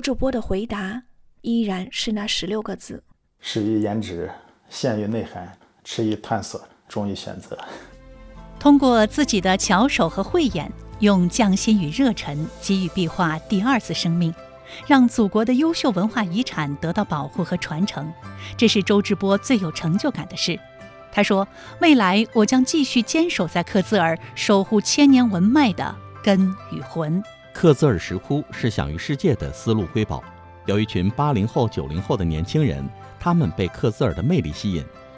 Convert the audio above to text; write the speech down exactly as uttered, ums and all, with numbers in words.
志波的回答依然是那十六个字： 始于颜值，陷于内涵，迟于探索，忠于选择。 通过自己的巧手和慧眼，用匠心与热忱给予壁画第二次生命，让祖国的优秀文化遗产得到保护和传承，这是周志波最有成就感的事。他说，未来我将继续坚守在克孜尔，守护千年文脉的根与魂。 克孜尔石窟是享誉世界的丝路瑰宝，有一群八零后九零后的年轻人，他们被克孜尔的魅力吸引，